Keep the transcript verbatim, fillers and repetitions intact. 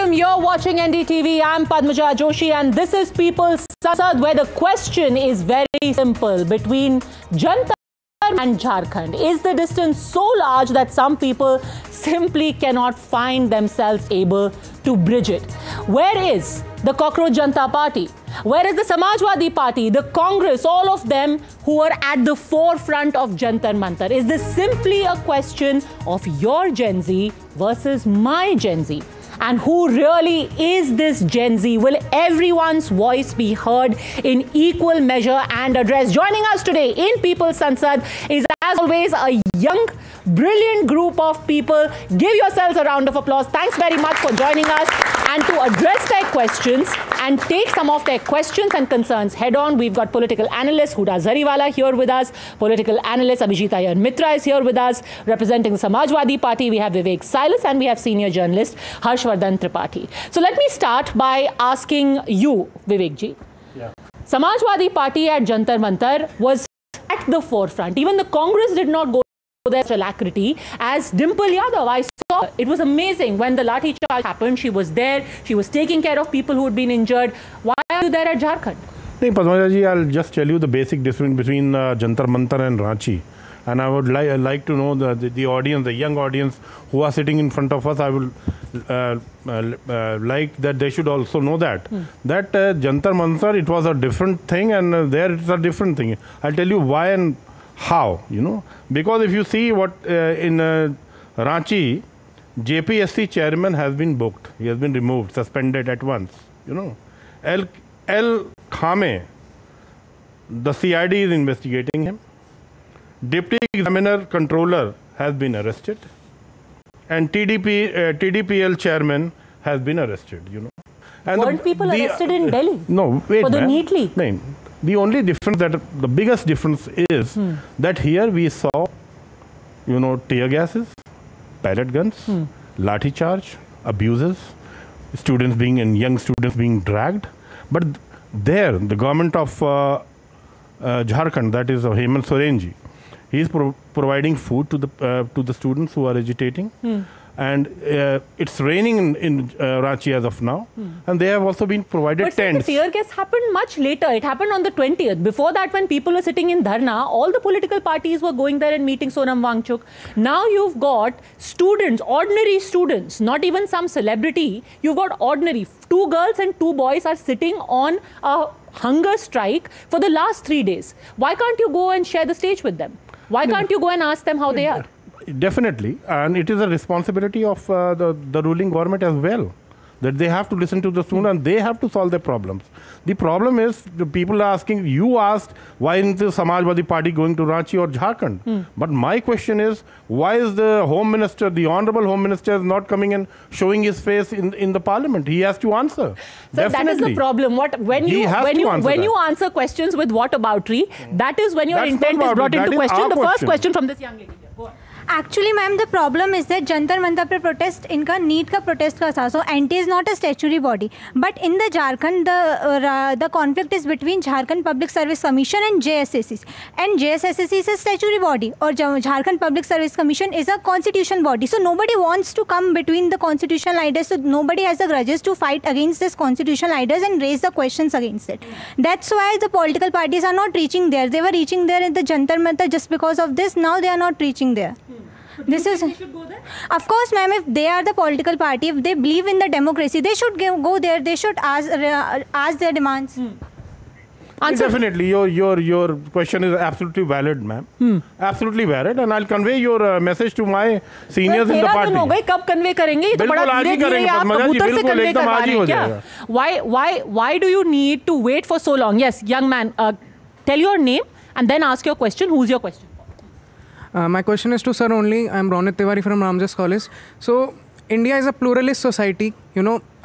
welcome. You're watching N D T V. I'm Padmaja Joshi and this is People's Sansad, where the question is very simple. Between Jantar and Jharkhand, is the distance so large that some people simply cannot find themselves able to bridge it? Where is the Cockroach Janata Party? Where is the Samajwadi Party, the Congress, all of them who are at the forefront of Jantar Mantar? Is this simply a question of your Gen Z versus my Gen Z? And who really is this Gen Z? Will everyone's voice be heard in equal measure and addressed? Joining us today in People's Sansad is, as always, a young, brilliant group of people. Give yourselves a round of applause. Thanks very much for joining us. And to address their questions and take some of their questions and concerns head on, we've got political analyst Huda Zariwala here with us. Political analyst Abhijit Iyer Mitra is here with us. Representing the Samajwadi Party, we have Vivek Silas, and we have senior journalist Harshvardhan Tripathi. So let me start by asking you, Vivek ji. Yeah. Samajwadi Party at Jantar Mantar was at the forefront. Even the Congress did not go there with alacrity as Dimple Yadav. I saw it was amazing when the lathi charge happened. She was there. She was taking care of people who had been injured. Why are you there at Jharkhand? No, Padmaja ji, I'll just tell you the basic difference between uh, Jantar Mantar and Ranchi. And I would li like to know the, the, the audience, the young audience who are sitting in front of us, I will uh, uh, uh, like that they should also know that. Hmm. That uh, Jantar Mantar, it was a different thing, and uh, there it's a different thing. I'll tell you why and how, you know. Because if you see what uh, in uh, Ranchi, J P S C chairman has been booked. He has been removed, suspended at once, you know. L. L. Khame, the C I D is investigating him. Deputy Examiner Controller has been arrested, and T D P, uh, T D P L chairman has been arrested, you know. And Weren't people the, arrested in uh, Delhi? No, wait, For the neatly? No, the only difference, that the biggest difference is hmm. that here we saw, you know, tear gases, pellet guns, hmm. lathi charge, abuses, students being and young students being dragged. But there, the government of uh, uh, Jharkhand, that is uh, Hemant Soren ji, he is pro providing food to the uh, to the students who are agitating, hmm. and uh, it's raining in, in uh, Ranchi as of now, hmm. and they have also been provided but tents. But the tear gas happened much later. It happened on the twentieth. Before that, when people were sitting in Dharna, all the political parties were going there and meeting Sonam Wangchuk. Now you've got students, ordinary students, not even some celebrity. You've got ordinary. Two girls and two boys are sitting on a hunger strike for the last three days. Why can't you go and share the stage with them? Why can't you go and ask them how they are? Definitely, and it is a responsibility of uh, the, the ruling government as well, that they have to listen to the students mm. and they have to solve their problems. The problem is, the people are asking, you asked, why isn't the Samajwadi Party going to Ranchi or Jharkhand? Mm. But my question is, why is the Home Minister, the Honorable Home Minister, is not coming and showing his face in, in the Parliament? He has to answer. So that is the problem. What when you when you when that. you answer questions with whataboutery, mm. that is when your That's intent is brought into question. The question. first question from this young lady. Go on. Actually, ma'am, the problem is that Jantar Mantar pe protest, inka NEET ka protest ka tha. So N T is not a statutory body. But in the Jharkhand, the uh, the conflict is between Jharkhand Public Service Commission and J S S C. And J S S C is a statutory body, or Jharkhand Public Service Commission is a constitution body. So nobody wants to come between the constitutional leaders. So nobody has the grudges to fight against this constitutional leaders and raise the questions against it. That's why the political parties are not reaching there. They were reaching there in the Jantar Mantar just because of this. Now they are not reaching there. This is, they should go there? Of course, ma'am, if they are the political party, if they believe in the democracy, they should go there. They should ask, uh, ask their demands. Hmm. Definitely, your your your question is absolutely valid, ma'am. Hmm. Absolutely valid, and I'll convey your uh, message to my seniors in the party. हो गए, कब convey करेंगे? ये तो बड़ा धीरे-धीरे आप कबूतर से convey करवा रहे हैं क्या? Why why why do you need to wait for so long? Yes, young man, uh, tell your name and then ask your question. Who's your question? Uh, my question is to sir only. I'm Ronit Tiwari from Ramjas College. So, India is a pluralist society. You know,